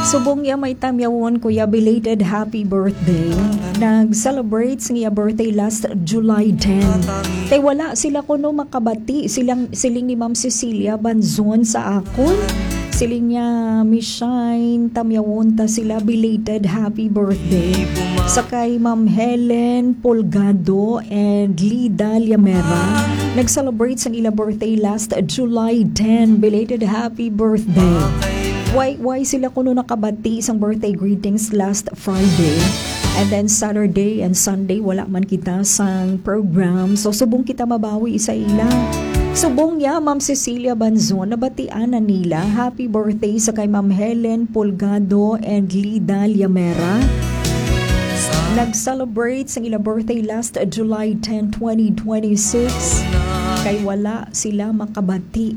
Subong ya may tamyawon kuya belated happy birthday. Nag-celebrate sa iya birthday last July 10. Tay wala sila kuno makabati siling ni Ma'am Cecilia Banzon sa akon. Siling niya Miss Shine tamyawon ta sila belated happy birthday. Sakay Ma'am Helen Polgado and Lida Liamera. Nag-celebrate sa ila birthday last July 10. Belated happy birthday. Why sila kuno nakabati isang birthday greetings last Friday. And then Saturday and Sunday wala man kita sang program. So subong kita mabawi isa ila. Subong ya Ma'am Cecilia Banzon nabatian na nila. Happy birthday sa kay Ma'am Helen Polgado and Lida Liamera. Nag-celebrate sa ila birthday last July 10, 2026. Kay wala sila makabati.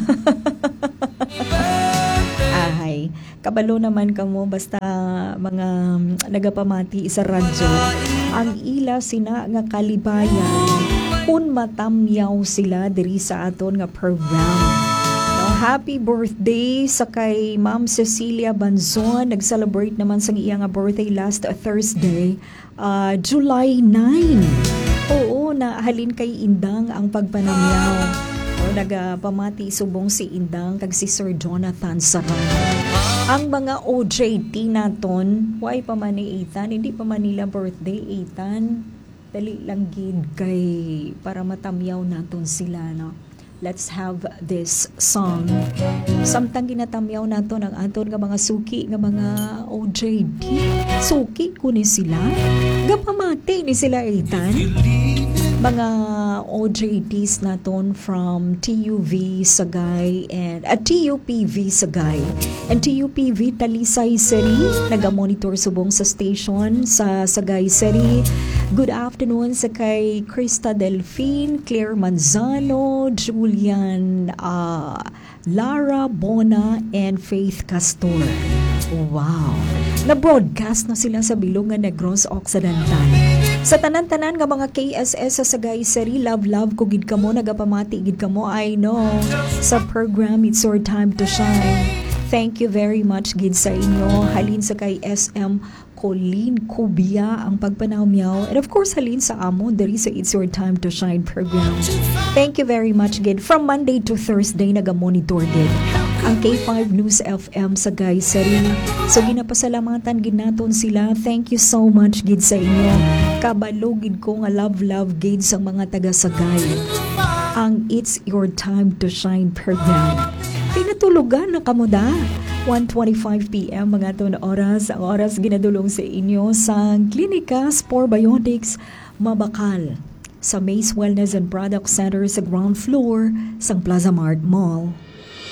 Ahay, kabalo naman kamo basta mga nagapamati sa radyo. Ang ila sina nga kalibayan kun matamyaw sila diri sa aton nga program. Happy birthday sa kay Ma'am Cecilia Banzon. Nag-celebrate naman sa iya nga birthday last Thursday, July 9. Oo, nahalin kay Indang ang pagpanamyaw. Nagpamati subong si Indang kag si Sir Jonathan Saran. Ang mga OJT naton, why pa man ni Ethan, hindi pa man nila birthday Ethan. Dali lang gid kay para matamyaw naton sila, no. Let's have this song. Samtang ginatamyaw nato ng aton nga mga suki nga mga OJT. Suki ko ni sila. Gapamati ni sila Ethan. Mga OJTs naton from TUV Sagay and TUPV Sagay and TUPV Talisay City. Naga-monitor subong sa station sa Sagay City. Good afternoon sa kay Krista Delphine, Claire Manzano, Julian Lara Bona and Faith Castor. Wow! Na-broadcast na sila sa Bilongan Negros Occidental. Sa tanan-tanan nga mga KSS sa Sagay City, love ko gid kamo, nagapamati gid kamo. I know sa program It's Your Time to Shine. Thank you very much gid sa inyo. Halin sa kay SM Colleen Kubia ang pagpanawmyaw. And of course, halin sa amo diri sa It's Your Time to Shine program. Thank you very much gid. From Monday to Thursday, naga-monitor gid ang K5 News FM sa Sagay City. So ginapasalamatan gid naton sila. Thank you so much gid sa inyo. Kabalo gid ko nga love gid sa mga taga Sagay. Ang It's Your Time to Shine program. Pinatulugan na kamo da. 1:25 PM mga ton oras. Ang oras ginadulong sa inyo sa Klinika Spore Biotics Mabakal sa Mace Wellness and Product Center sa ground floor sa Plaza Mart Mall.